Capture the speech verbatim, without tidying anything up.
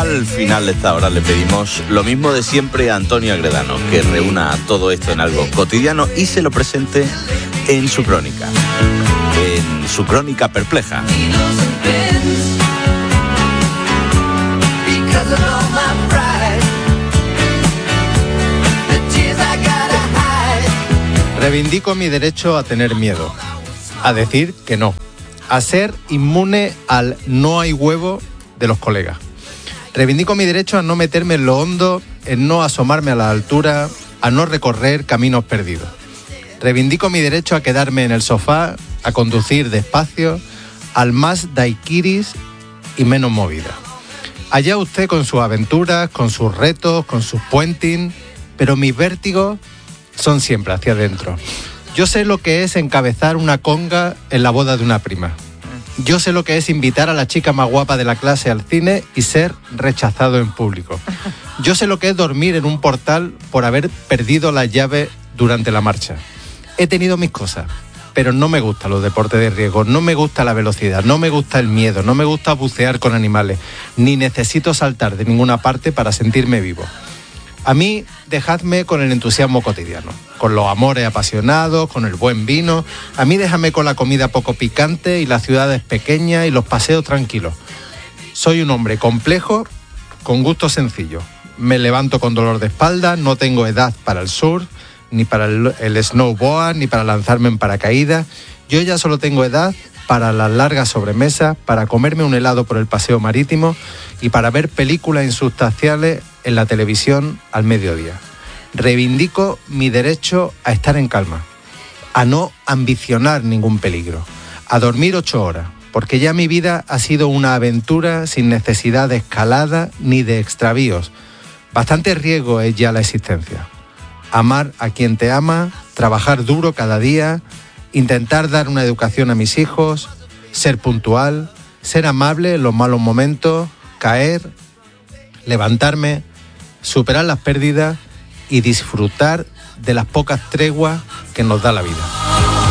Al final de esta hora le pedimos lo mismo de siempre a Antonio Agredano, que reúna todo esto en algo cotidiano y se lo presente en su crónica, en su crónica perpleja. Reivindico mi derecho a tener miedo, a decir que no, a ser inmune al no hay huevo de los colegas. Reivindico mi derecho a no meterme en lo hondo, en no asomarme a la altura, a no recorrer caminos perdidos. Reivindico mi derecho a quedarme en el sofá, a conducir despacio, al más daiquiris y menos movida. Allá usted con sus aventuras, con sus retos, con sus puenting, pero mis vértigos son siempre hacia adentro. Yo sé lo que es encabezar una conga en la boda de una prima. Yo sé lo que es invitar a la chica más guapa de la clase al cine y ser rechazado en público. Yo sé lo que es dormir en un portal por haber perdido la llave durante la marcha. He tenido mis cosas, pero no me gustan los deportes de riesgo, no me gusta la velocidad, no me gusta el miedo, no me gusta bucear con animales, ni necesito saltar de ninguna parte para sentirme vivo. A mí, dejadme con el entusiasmo cotidiano, con los amores apasionados, con el buen vino. A mí déjame con la comida poco picante y las ciudades pequeñas y los paseos tranquilos. Soy un hombre complejo, con gusto sencillo. Me levanto con dolor de espalda, no tengo edad para el surf, ni para el, el snowboard, ni para lanzarme en paracaídas. Yo ya solo tengo edad para las largas sobremesas, para comerme un helado por el paseo marítimo y para ver películas insustanciales en la televisión al mediodía. Reivindico mi derecho a estar en calma, a no ambicionar ningún peligro, a dormir ocho horas, porque ya mi vida ha sido una aventura sin necesidad de escalada ni de extravíos. Bastante riesgo es ya la existencia. Amar a quien te ama, trabajar duro cada día, intentar dar una educación a mis hijos, ser puntual, ser amable en los malos momentos, caer, levantarme, superar las pérdidas y disfrutar de las pocas treguas que nos da la vida.